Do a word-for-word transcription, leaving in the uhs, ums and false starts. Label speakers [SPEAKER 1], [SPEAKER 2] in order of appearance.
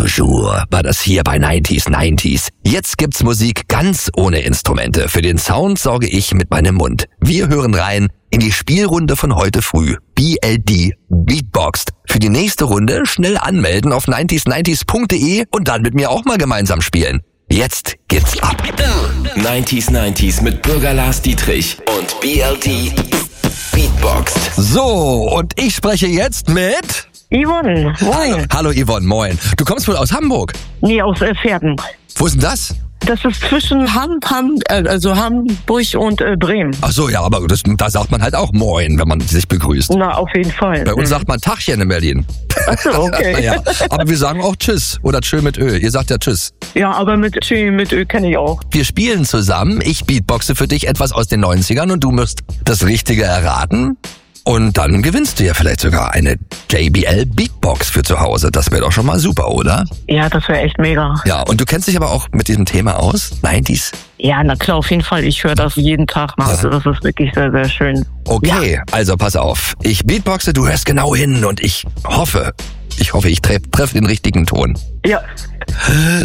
[SPEAKER 1] Toujours war das hier bei neunzig neunzig. Jetzt gibt's Musik ganz ohne Instrumente. Für den Sound sorge ich mit meinem Mund. Wir hören rein in die Spielrunde von heute früh. B L D Beatboxed. Für die nächste Runde schnell anmelden auf neunzig neunzig punkt de und dann mit mir auch mal gemeinsam spielen. Jetzt geht's ab.
[SPEAKER 2] neunzig neunzig mit Bürger Lars Dietrich und B L D Beatboxed.
[SPEAKER 1] So, und ich spreche jetzt mit...
[SPEAKER 3] Yvonne, moin.
[SPEAKER 1] Hallo Yvonne, moin. Du kommst wohl aus Hamburg?
[SPEAKER 3] Nee, aus äh, Pferden.
[SPEAKER 1] Wo ist denn das?
[SPEAKER 3] Das ist zwischen Ham, Ham, äh, also Hamburg und äh, Bremen.
[SPEAKER 1] Ach so, ja, aber das, da sagt man halt auch Moin, wenn man sich begrüßt.
[SPEAKER 3] Na, auf jeden Fall.
[SPEAKER 1] Bei uns
[SPEAKER 3] mhm.
[SPEAKER 1] sagt man Tachchen in Berlin.
[SPEAKER 3] Ach so, okay.
[SPEAKER 1] Ja, aber wir sagen auch Tschüss oder Tschö mit Ö. Ihr sagt ja Tschüss.
[SPEAKER 3] Ja, aber mit Tschö, mit Ö kenne ich auch.
[SPEAKER 1] Wir spielen zusammen. Ich beatboxe für dich etwas aus den neunzigern und du musst das Richtige erraten. Und dann gewinnst du ja vielleicht sogar eine J B L Beatbox für zu Hause. Das wäre doch schon mal super, oder?
[SPEAKER 3] Ja, das wäre echt mega.
[SPEAKER 1] Ja, und du kennst dich aber auch mit diesem Thema aus? neunziger?
[SPEAKER 3] Ja, na klar, auf jeden Fall. Ich höre das jeden Tag. Also das ist wirklich sehr, sehr schön.
[SPEAKER 1] Okay,
[SPEAKER 3] ja.
[SPEAKER 1] Also pass auf. Ich beatboxe, du hörst genau hin und ich hoffe, ich hoffe, ich treffe treff den richtigen Ton.
[SPEAKER 3] Ja.